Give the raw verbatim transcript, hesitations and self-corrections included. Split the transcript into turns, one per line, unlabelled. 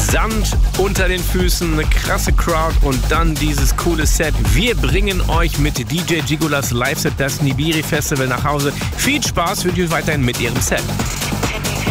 Sand unter den Füßen, eine krasse Crowd und dann dieses coole Set. Wir bringen euch mit D J Gigolas Live-Set das Nibiri Festival nach Hause. Viel Spaß wünsche ich weiterhin mit ihrem Set.